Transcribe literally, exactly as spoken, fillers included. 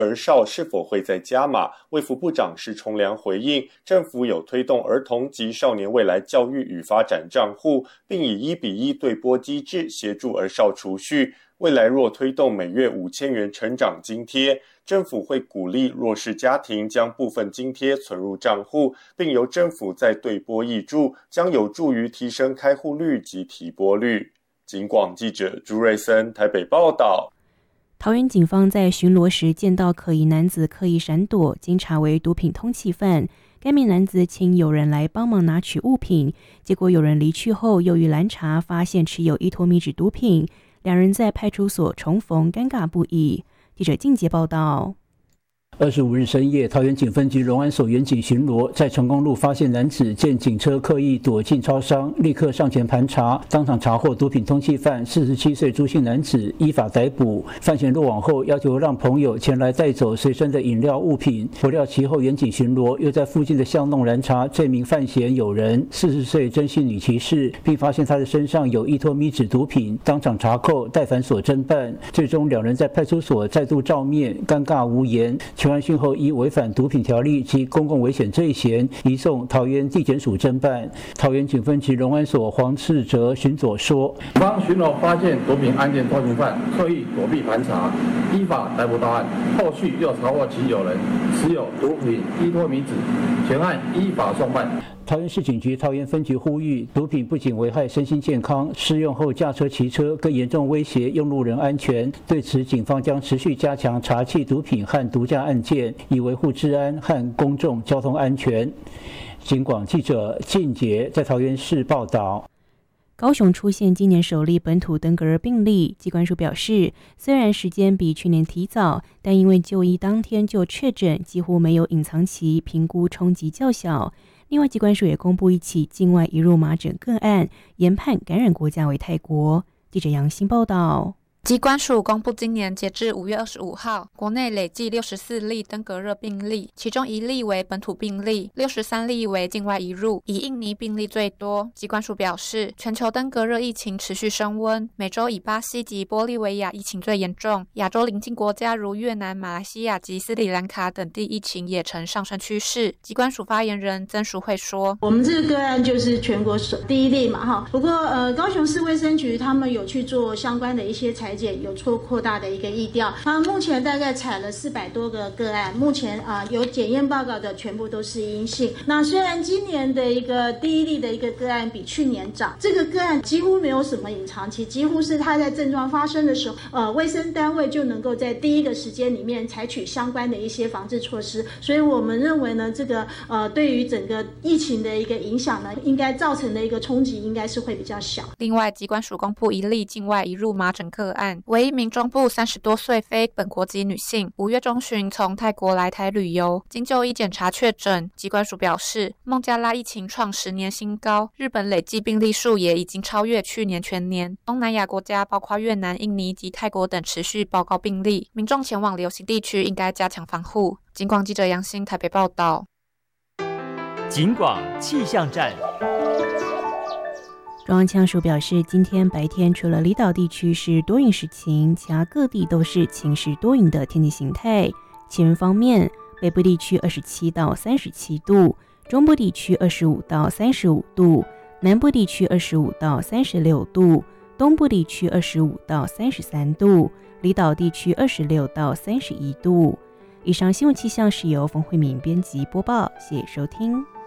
儿少是否会再加码？卫福部长施崇良回应，政府有推动儿童及少年未来教育与发展账户，并以一比一对拨机制协助儿少储蓄。未来若推动每月五千元成长津贴，政府会鼓励弱势家庭将部分津贴存入账户，并由政府再对拨挹注，将有助于提升开户率及提拨率。警广记者朱瑞森台北报道。 桃园警方在巡逻时见到可疑男子刻意闪躲，经查为毒品通缉犯。该名男子请友人来帮忙拿取物品，结果友人离去后，又于拦查发现持有一坨米纸毒品，两人在派出所重逢，尴尬不已。记者靳杰报道。 二十五日深夜，桃园警分局荣安所员警巡逻，在成功路发现男子见警车刻意躲进超商，立刻上前盘查，当场查获毒品通缉犯四十七岁朱姓男子，依法逮捕。犯嫌落网后，要求让朋友前来带走随身的饮料物品，不料其后员警巡逻，又在附近的巷弄拦查这名犯嫌友人四十岁真姓女骑士，并发现他的身上有一坨米纸毒品，当场查扣，带返所侦办。最终两人在派出所再度照面，尴尬无言。求案讯后，依违反毒品条例及公共危险罪嫌，移送桃园地检署侦办。桃园警分局荣安所黄世哲巡佐说：“ 警方巡逻发现毒品案件偷缉犯刻意躲避盘查，依法逮捕到案。后续又查获其友人持有毒品依托米纸，全案依法送办。”桃园市警局桃园分局呼吁，毒品不仅危害身心健康，施用后驾车骑车更严重威胁用路人安全。对此，警方将持续加强查缉毒品和毒驾案件，以维护治安和公众交通安全。警广记者靳杰在桃园市报道。 高雄出现今年首例本土登革热病例，疾管署表示，虽然时间比去年提早，但因为就医当天就确诊，几乎没有隐藏期，评估冲击较小。另外，疾管署也公布一起境外移入麻疹个案，研判感染国家为泰国。记者杨欣报道。 疾管署公布，今年截至五月二十五号，国内累计六十四例登革热病例，其中一例为本土病例，六十三例为境外移入，以印尼病例最多。疾管署表示，全球登革热疫情持续升温，美洲以巴西及玻利维亚疫情最严重，亚洲邻近国家如越南、马来西亚及斯里兰卡等地疫情也呈上升趋势。疾管署发言人曾淑慧说：“ 我们这个个案就是全国首第一例嘛，哈。不过呃，高雄市卫生局他们有去做相关的一些裁。有做扩大的一个疫调，它目前大概采了四百多个个案，目前啊、呃、有检验报告的全部都是阴性。那虽然今年的一个第一例的一个个案比去年早，这个个案几乎没有什么隐藏期，几乎是它在症状发生的时候，呃，卫生单位就能够在第一个时间里面采取相关的一些防治措施，所以我们认为呢，这个呃对于整个疫情的一个影响呢，应该造成的一个冲击应该是会比较小。 另外，疾管署公布一例境外移入麻疹个案。为一名中部三十多岁非本国籍女性，五月中旬从泰国来台旅游，经就医检查确诊。疾管署表示，孟加拉疫情创十年新高，日本累计病例数也已经超越去年全年。东南亚国家包括越南、印尼及泰国等持续报告病例，民众前往流行地区应该加强防护。警广记者杨欣台北报道。 警广气象站。 中央气象署表示，今天白天除了离岛地区是多云时晴，其他各地都是晴时多云的天气形态。气温方面，北部地区二十七到三十七度，中部地区二十五到三十五度，南部地区二十五到三十六度，东部地区二十五到三十三度，离岛地区二十六到三十一度。以上新闻气象是由冯慧敏编辑播报，谢谢收听。